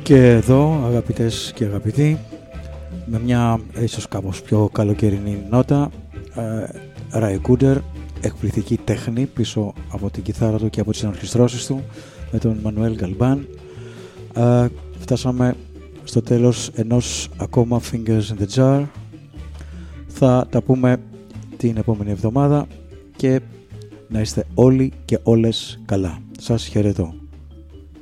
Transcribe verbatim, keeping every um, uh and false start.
Και εδώ, αγαπητές και αγαπητοί, με μια ίσως κάπως πιο καλοκαιρινή νότα, Ray Cooder, εκπληκτική τέχνη πίσω από την κιθάρα του και από τις ενορχιστρώσεις του, με τον Manuel Galban. Uh, φτάσαμε στο τέλος ενός ακόμα Fingers in the Jar. Θα τα πούμε την επόμενη εβδομάδα και να είστε όλοι και όλες καλά. Σας χαιρετώ.